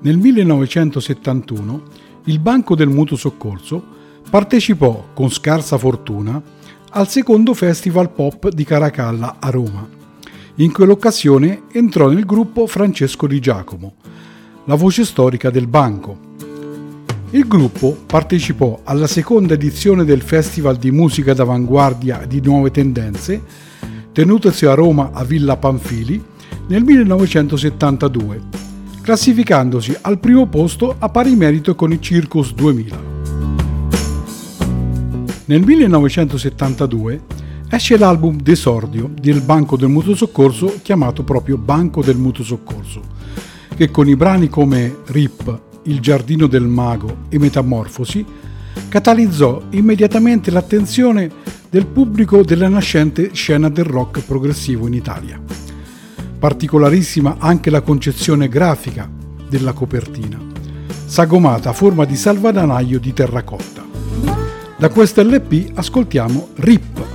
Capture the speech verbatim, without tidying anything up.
Nel millenovecentosettantuno il Banco del Mutuo Soccorso partecipò con scarsa fortuna al secondo Festival Pop di Caracalla a Roma. In quell'occasione entrò nel gruppo Francesco Di Giacomo, la voce storica del banco. Il gruppo partecipò alla seconda edizione del Festival di musica d'avanguardia di Nuove Tendenze, tenutosi a Roma a Villa Pamphili nel millenovecentosettantadue, classificandosi al primo posto a pari merito con i Circus duemila. Nel millenovecentosettantadue esce l'album D'Esordio del Banco del Mutuo Soccorso, chiamato proprio Banco del Mutuo Soccorso, che con i brani come Rip, Il Giardino del Mago e Metamorfosi catalizzò immediatamente l'attenzione del pubblico della nascente scena del rock progressivo in Italia. Particolarissima anche la concezione grafica della copertina, sagomata a forma di salvadanaio di terracotta. Da questo L P ascoltiamo Rip.